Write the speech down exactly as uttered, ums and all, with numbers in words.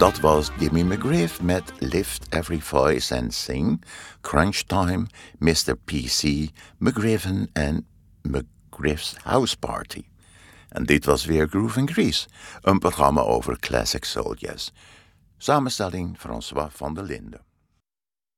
Dat was Jimmy McGriff met Lift Every Voice and Sing, Crunch Time, mister P C, McGriffen en McGriff's House Party. En dit was weer Groove and Grease, een programma over classic soul jazz. Samenstelling François van der Linden.